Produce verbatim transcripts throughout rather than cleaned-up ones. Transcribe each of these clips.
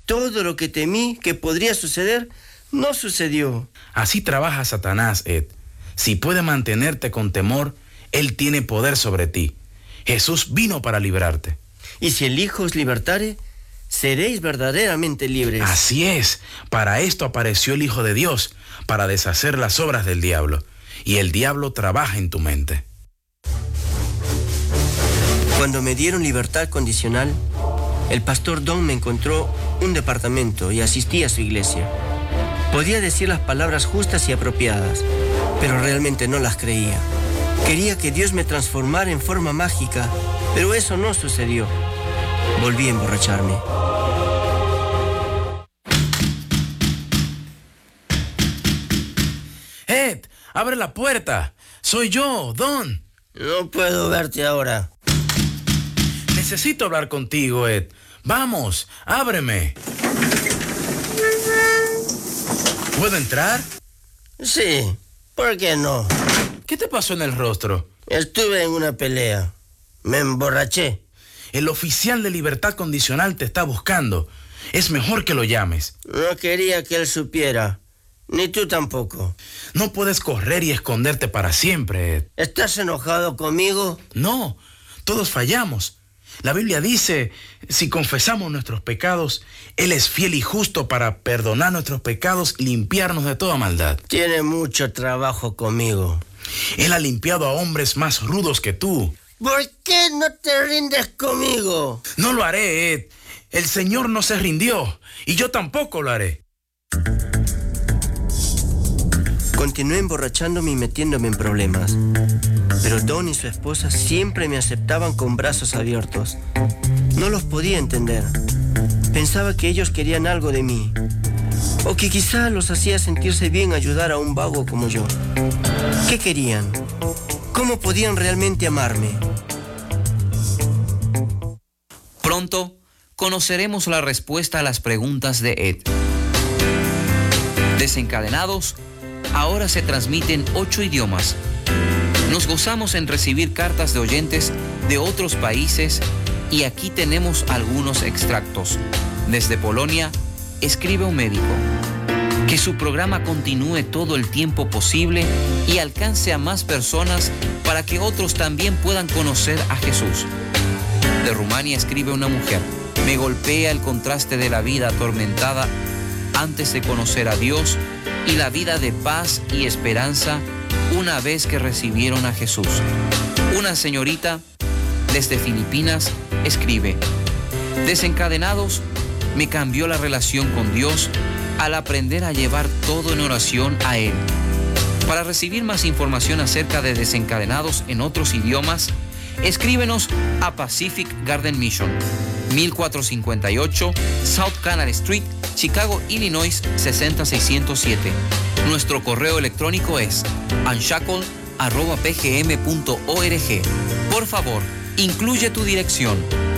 todo lo que temí que podría suceder no sucedió. Así trabaja Satanás, Ed. Si puede mantenerte con temor, él tiene poder sobre ti. Jesús vino para librarte. Y si el Hijo os libertare, seréis verdaderamente libres. Así es. Para esto apareció el Hijo de Dios, para deshacer las obras del diablo. Y el diablo trabaja en tu mente. Cuando me dieron libertad condicional, el pastor Don me encontró un departamento y asistí a su iglesia. Podía decir las palabras justas y apropiadas, pero realmente no las creía. Quería que Dios me transformara en forma mágica, pero eso no sucedió. Volví a emborracharme. Ed, abre la puerta. Soy yo, Don. No puedo verte ahora. Necesito hablar contigo, Ed. Vamos, ábreme. ¿Puedo entrar? Sí, ¿por qué no? ¿Qué te pasó en el rostro? Estuve en una pelea. Me emborraché. El oficial de libertad condicional te está buscando. Es mejor que lo llames. No quería que él supiera. Ni tú tampoco. No puedes correr y esconderte para siempre, Ed. ¿Estás enojado conmigo? No, todos fallamos. La Biblia dice, si confesamos nuestros pecados, Él es fiel y justo para perdonar nuestros pecados y limpiarnos de toda maldad. Tiene mucho trabajo conmigo. Él ha limpiado a hombres más rudos que tú. ¿Por qué no te rindes conmigo? No lo haré, Ed. El Señor no se rindió y yo tampoco lo haré. Continué emborrachándome y metiéndome en problemas. Pero Don y su esposa siempre me aceptaban con brazos abiertos. No los podía entender. Pensaba que ellos querían algo de mí. O que quizá los hacía sentirse bien ayudar a un vago como yo. ¿Qué querían? ¿Cómo podían realmente amarme? Pronto conoceremos la respuesta a las preguntas de Ed. Desencadenados, ahora se transmite en ocho idiomas. Nos gozamos en recibir cartas de oyentes de otros países y aquí tenemos algunos extractos. Desde Polonia, escribe un médico: que su programa continúe todo el tiempo posible y alcance a más personas para que otros también puedan conocer a Jesús. De Rumania escribe una mujer: me golpea el contraste de la vida atormentada antes de conocer a Dios y la vida de paz y esperanza una vez que recibieron a Jesús. Una señorita desde Filipinas escribe: desencadenados, me cambió la relación con Dios al aprender a llevar todo en oración a Él. Para recibir más información acerca de Desencadenados en otros idiomas, escríbenos a Pacific Garden Mission, mil cuatrocientos cincuenta y ocho South Canal Street, Chicago, Illinois seis cero seis cero siete. Nuestro correo electrónico es unshackle arroba p g m punto org. Por favor, incluye tu dirección.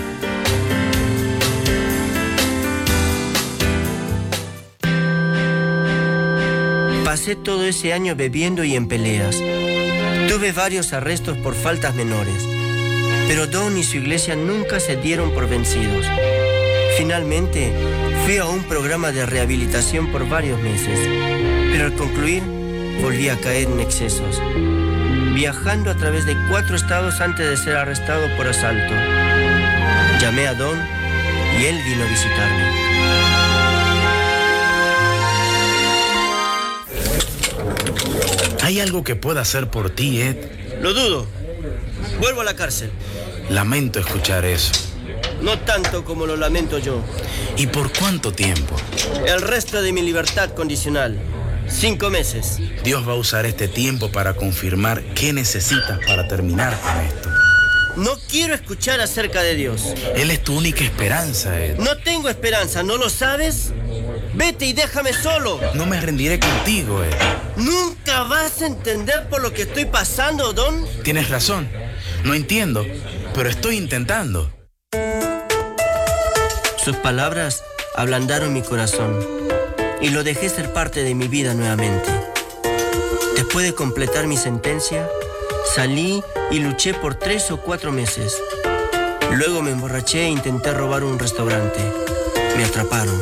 Pasé todo ese año bebiendo y en peleas. Tuve varios arrestos por faltas menores, pero Don y su iglesia nunca se dieron por vencidos. Finalmente, fui a un programa de rehabilitación por varios meses, pero al concluir, volví a caer en excesos, viajando a través de cuatro estados antes de ser arrestado por asalto. Llamé a Don y él vino a visitarme. ¿Hay algo que pueda hacer por ti, Ed? Lo dudo. Vuelvo a la cárcel. Lamento escuchar eso. No tanto como lo lamento yo. ¿Y por cuánto tiempo? El resto de mi libertad condicional. Cinco meses. Dios va a usar este tiempo para confirmar qué necesitas para terminar con esto. No quiero escuchar acerca de Dios. Él es tu única esperanza, Ed. No tengo esperanza, ¿no lo sabes? Vete y déjame solo. No me rendiré contigo, Ed. ¿Nunca vas a entender por lo que estoy pasando, Don? Tienes razón. No entiendo, pero estoy intentando. Sus palabras ablandaron mi corazón y lo dejé ser parte de mi vida nuevamente. Después de completar mi sentencia, salí y luché por tres o cuatro meses. Luego me emborraché e intenté robar un restaurante. Me atraparon.